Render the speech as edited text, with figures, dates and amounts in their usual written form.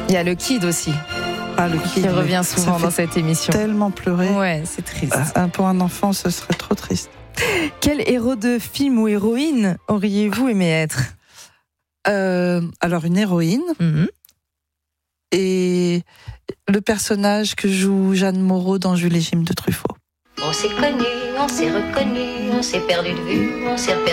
Il y a le Kid aussi, Le qui Kid, revient ça souvent fait dans cette émission. Tellement pleurer. Ouais, c'est triste. Pour un enfant, ce serait trop triste. Quel héros de film ou héroïne auriez-vous aimé être ? Alors, une héroïne. Et le personnage que joue Jeanne Moreau dans Jules et Jim de Truffaut. On s'est connus, on s'est reconnus, on s'est perdu de vue, on s'est